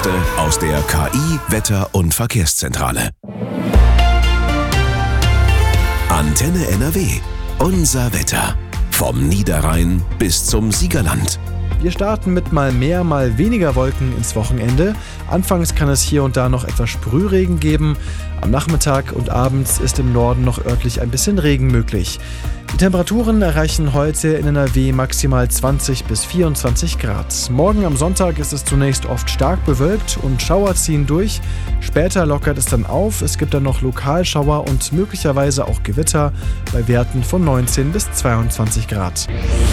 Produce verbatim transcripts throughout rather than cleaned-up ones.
Neueste aus der K I-, Wetter- und Verkehrszentrale. Antenne N R W. Unser Wetter. Vom Niederrhein bis zum Siegerland. Wir starten mit mal mehr, mal weniger Wolken ins Wochenende. Anfangs kann es hier und da noch etwas Sprühregen geben. Am Nachmittag und abends ist im Norden noch örtlich ein bisschen Regen möglich. Die Temperaturen erreichen heute in N R W maximal zwanzig bis vierundzwanzig Grad. Morgen am Sonntag ist es zunächst oft stark bewölkt und Schauer ziehen durch. Später lockert es dann auf. Es gibt dann noch Lokalschauer und möglicherweise auch Gewitter bei Werten von neunzehn bis zweiundzwanzig Grad.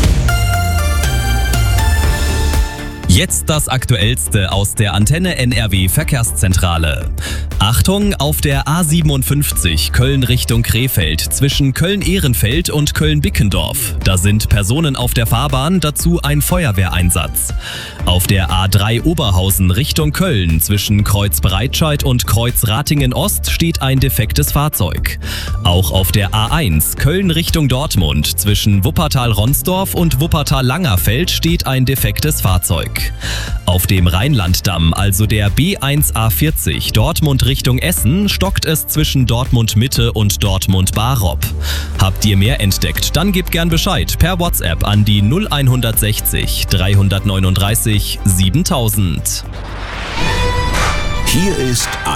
Jetzt das Aktuellste aus der Antenne N R W Verkehrszentrale. Achtung, auf der A siebenundfünfzig Köln Richtung Krefeld zwischen Köln-Ehrenfeld und Köln-Bickendorf. Da sind Personen auf der Fahrbahn, dazu ein Feuerwehreinsatz. Auf der A drei Oberhausen Richtung Köln zwischen Kreuz Breitscheid und Kreuz Ratingen Ost steht ein defektes Fahrzeug. Auch auf der A eins Köln Richtung Dortmund zwischen Wuppertal-Ronsdorf und Wuppertal-Langerfeld steht ein defektes Fahrzeug. Auf dem Rheinlanddamm, also der B eins A vierzig Dortmund Richtung Essen, stockt es zwischen Dortmund Mitte und Dortmund Barop. Habt ihr mehr entdeckt? Dann gebt gern Bescheid per WhatsApp an die null sechzig, dreihundertneununddreißig, siebentausend. Hier ist